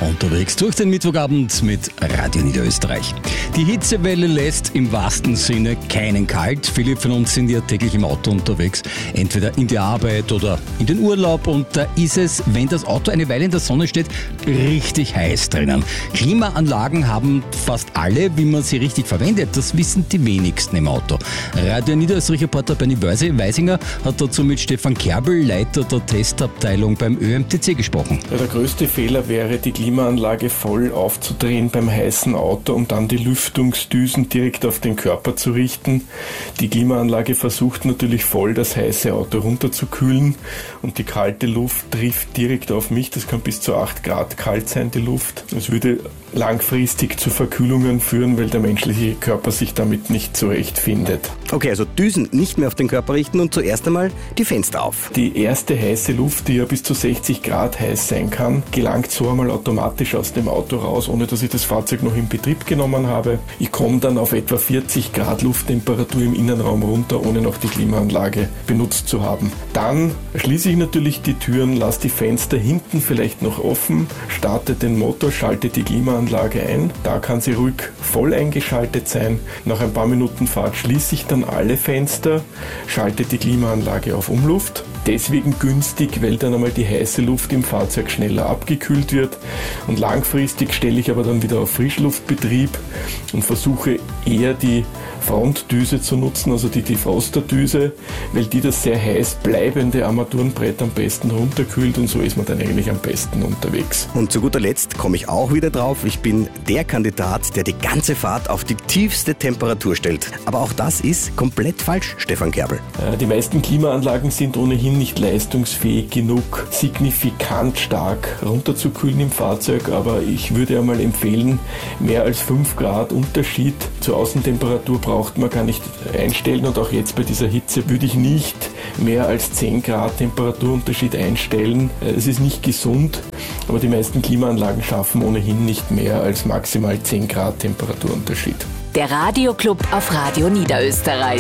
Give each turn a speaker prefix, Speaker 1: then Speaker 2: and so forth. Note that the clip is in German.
Speaker 1: Unterwegs durch den Mittwochabend mit Radio Niederösterreich. Die Hitzewelle lässt im wahrsten Sinne keinen kalt. Viele von uns sind ja täglich im Auto unterwegs, entweder in die Arbeit oder in den Urlaub. Und da ist es, wenn das Auto eine Weile in der Sonne steht, richtig heiß drinnen. Klimaanlagen haben fast alle, wie man sie richtig verwendet. Das wissen die wenigsten im Auto. Radio Niederösterreich-Reporter Bernie Weisinger hat dazu mit Stefan Kerbel, Leiter der Testabteilung beim ÖMTC, gesprochen.
Speaker 2: Ja, der größte Fehler wäre, die Klimaanlage voll aufzudrehen beim heißen Auto und dann die Lüftungsdüsen direkt auf den Körper zu richten. Die Klimaanlage versucht natürlich voll das heiße Auto runterzukühlen und die kalte Luft trifft direkt auf mich. Das kann bis zu 8 Grad kalt sein, die Luft. Das würde langfristig zu Verkühlungen führen, weil der menschliche Körper sich damit nicht zurechtfindet.
Speaker 3: Okay, also Düsen nicht mehr auf den Körper richten und zuerst einmal die Fenster auf.
Speaker 2: Die erste heiße Luft, die ja bis zu 60 Grad heiß sein kann, gelangt so einmal automatisch aus dem Auto raus, ohne dass ich das Fahrzeug noch in Betrieb genommen habe. Ich komme dann auf etwa 40 Grad Lufttemperatur im Innenraum runter, ohne noch die Klimaanlage benutzt zu haben. Dann schließe ich natürlich die Türen, lasse die Fenster hinten vielleicht noch offen, starte den Motor, schalte die Klimaanlage ein. Da kann sie ruhig voll eingeschaltet sein. Nach ein paar Minuten Fahrt schließe ich dann alle Fenster, schalte die Klimaanlage auf Umluft. Deswegen günstig, weil dann einmal die heiße Luft im Fahrzeug schneller abgekühlt wird. Und langfristig stelle ich aber dann wieder auf Frischluftbetrieb und versuche eher die Frontdüse zu nutzen, also die Defrosterdüse, weil die das sehr heiß bleibende Armaturenbrett am besten runterkühlt und so ist man dann eigentlich am besten unterwegs.
Speaker 3: Und zu guter Letzt komme ich auch wieder drauf, ich bin der Kandidat, der die ganze Fahrt auf die tiefste Temperatur stellt. Aber auch das ist komplett falsch, Stefan Kerbel.
Speaker 2: Die meisten Klimaanlagen sind ohnehin nicht leistungsfähig genug, signifikant stark runterzukühlen im Fahrzeug, aber ich würde einmal empfehlen, mehr als 5 Grad Unterschied zur Außentemperatur braucht man gar nicht einstellen und auch jetzt bei dieser Hitze würde ich nicht mehr als 10 Grad Temperaturunterschied einstellen. Es ist nicht gesund, aber die meisten Klimaanlagen schaffen ohnehin nicht mehr als maximal 10 Grad Temperaturunterschied.
Speaker 4: Der Radioclub auf Radio Niederösterreich.